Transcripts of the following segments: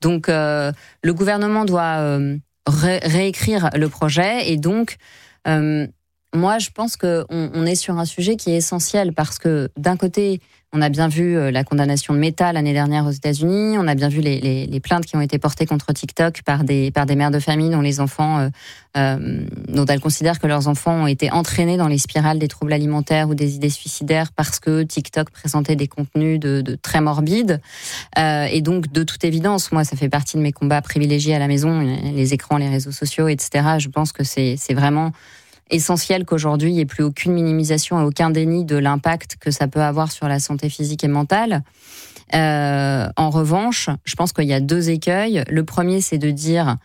Donc, le gouvernement doit réécrire le projet. Et donc, moi, je pense qu'on est sur un sujet qui est essentiel parce que, d'un côté, on a bien vu la condamnation de Meta l'année dernière aux États-Unis. On a bien vu les plaintes qui ont été portées contre TikTok par des mères de famille dont les enfants, dont elles considèrent que leurs enfants ont été entraînés dans les spirales des troubles alimentaires ou des idées suicidaires parce que TikTok présentait des contenus de très morbides. Et donc, de toute évidence, moi, ça fait partie de mes combats privilégiés à la maison, les écrans, les réseaux sociaux, etc. Je pense que c'est vraiment essentiel qu'aujourd'hui, il n'y ait plus aucune minimisation et aucun déni de l'impact que ça peut avoir sur la santé physique et mentale. En revanche, je pense qu'il y a 2 écueils. Le premier, c'est de dire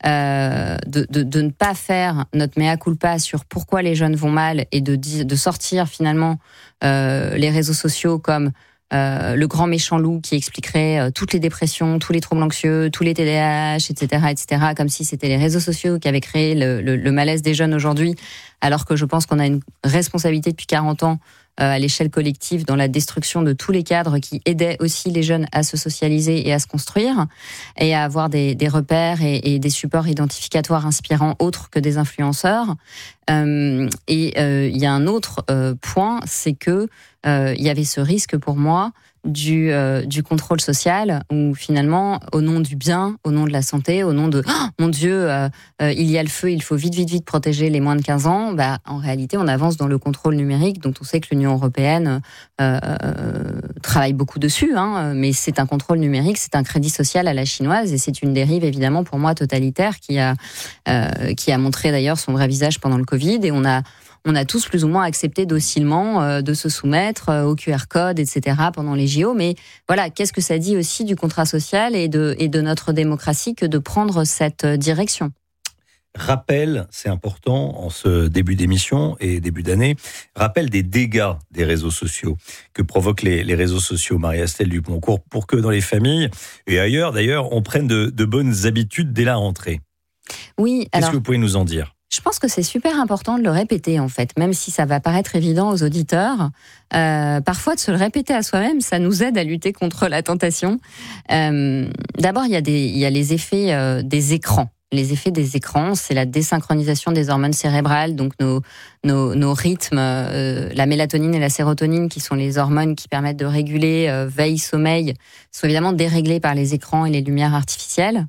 de ne pas faire notre mea culpa sur pourquoi les jeunes vont mal et de sortir finalement les réseaux sociaux comme le grand méchant loup qui expliquerait toutes les dépressions, tous les troubles anxieux, tous les TDAH, etc., comme si c'était les réseaux sociaux qui avaient créé le malaise des jeunes aujourd'hui, alors que je pense qu'on a une responsabilité depuis 40 ans à l'échelle collective dans la destruction de tous les cadres qui aidaient aussi les jeunes à se socialiser et à se construire et à avoir des repères et des supports identificatoires inspirants autres que des influenceurs. Il y a un autre point, c'est que il y avait ce risque pour moi du contrôle social où finalement, au nom du bien, au nom de la santé, au nom de mon Dieu, il y a le feu, il faut vite protéger les moins de 15 ans, en réalité, on avance dans le contrôle numérique dont on sait que l'Union européenne travaille beaucoup dessus, mais c'est un contrôle numérique, c'est un crédit social à la chinoise et c'est une dérive évidemment pour moi totalitaire qui a montré d'ailleurs son vrai visage pendant le Covid et on a tous plus ou moins accepté docilement de se soumettre au QR code, etc. pendant les JO. Mais voilà, qu'est-ce que ça dit aussi du contrat social et de notre démocratie que de prendre cette direction ? Rappel, c'est important en ce début d'émission et début d'année, rappel des dégâts des réseaux sociaux que provoquent les réseaux sociaux, Marie-Astelle Dupont-Court, pour que dans les familles et ailleurs d'ailleurs, on prenne de bonnes habitudes dès la rentrée. Oui, Qu'est-ce que vous pouvez nous en dire ? Je pense que c'est super important de le répéter, en fait, même si ça va paraître évident aux auditeurs. Parfois, de se le répéter à soi-même, ça nous aide à lutter contre la tentation. D'abord, il y a les effets des écrans. Les effets des écrans, c'est la désynchronisation des hormones cérébrales, donc nos rythmes, la mélatonine et la sérotonine, qui sont les hormones qui permettent de réguler veille-sommeil, sont évidemment déréglés par les écrans et les lumières artificielles.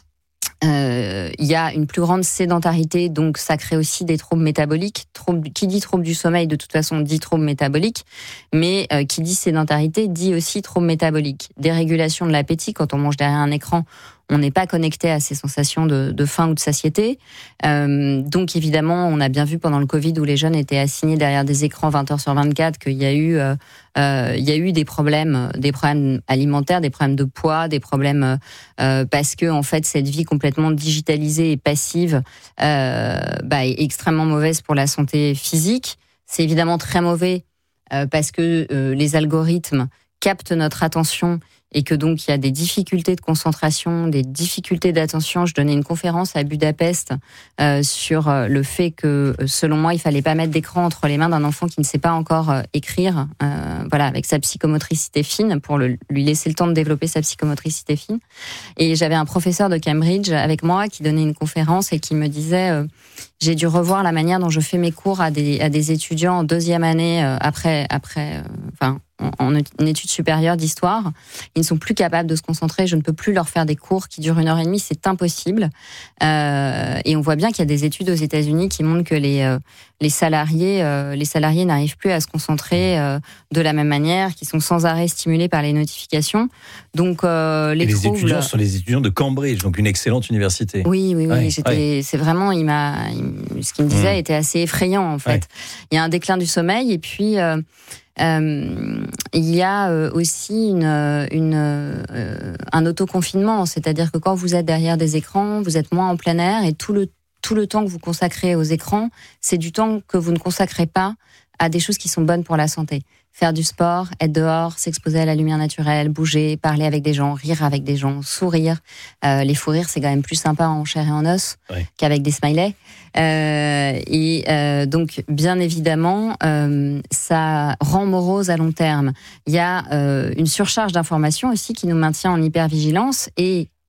Il y a une plus grande sédentarité, donc ça crée aussi des troubles métaboliques. Qui dit trouble du sommeil, de toute façon, dit trouble métabolique, mais qui dit sédentarité, dit aussi trouble métabolique. Dérégulation de l'appétit, quand on mange derrière un écran, on n'est pas connecté à ces sensations de faim ou de satiété. Donc évidemment, on a bien vu pendant le Covid où les jeunes étaient assignés derrière des écrans 20h/24 qu'il y a eu des problèmes alimentaires, des problèmes de poids, des problèmes parce que en fait cette vie complètement digitalisée et passive est extrêmement mauvaise pour la santé physique. C'est évidemment très mauvais parce que les algorithmes captent notre attention et que donc il y a des difficultés de concentration, des difficultés d'attention. Je donnais une conférence à Budapest sur le fait que, selon moi, il fallait pas mettre d'écran entre les mains d'un enfant qui ne sait pas encore écrire, avec sa psychomotricité fine, pour lui laisser le temps de développer sa psychomotricité fine. Et j'avais un professeur de Cambridge avec moi qui donnait une conférence et qui me disait j'ai dû revoir la manière dont je fais mes cours à des étudiants en 2e année en études supérieures d'histoire. Ils ne sont plus capables de se concentrer. Je ne peux plus leur faire des cours qui durent 1h30. C'est impossible. Et on voit bien qu'il y a des études aux États-Unis qui montrent que les salariés n'arrivent plus à se concentrer de la même manière, qui sont sans arrêt stimulés par les notifications. Donc les étudiants sont les étudiants de Cambridge, donc une excellente université. Oui. C'est vraiment, ce qu'il me disait était assez effrayant en fait. Ouais. Il y a un déclin du sommeil et puis il y a aussi un autoconfinement, c'est-à-dire que quand vous êtes derrière des écrans, vous êtes moins en plein air et tout le temps que vous consacrez aux écrans, c'est du temps que vous ne consacrez pas à des choses qui sont bonnes pour la santé. Faire du sport, être dehors, s'exposer à la lumière naturelle, bouger, parler avec des gens, rire avec des gens, sourire. Les fous rires, c'est quand même plus sympa en chair et en os qu'avec des smileys. Donc, bien évidemment, ça rend morose à long terme. Il y a une surcharge d'informations aussi qui nous maintient en hypervigilance et